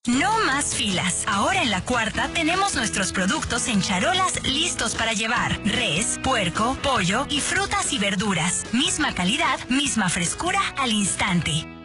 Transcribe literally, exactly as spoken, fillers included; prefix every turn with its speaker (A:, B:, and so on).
A: No más filas. Ahora en La Cuarta tenemos nuestros productos en charolas listos para llevar. Res, puerco, pollo y frutas y verduras. Misma calidad, misma frescura al instante.